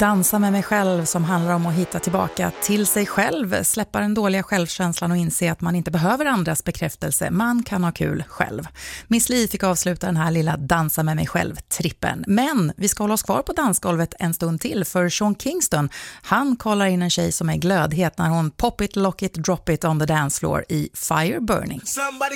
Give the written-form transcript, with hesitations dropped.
Dansa med mig själv som handlar om att hitta tillbaka till sig själv, släppa den dåliga självkänslan och inse att man inte behöver andras bekräftelse. Man kan ha kul själv. Miss Li fick avsluta den här lilla dansa med mig själv-trippen. Men vi ska hålla oss kvar på dansgolvet en stund till, för Sean Kingston, han kollar in en tjej som är glödhet när hon pop it, lock it, drop it on the dance floor i Fire Burning.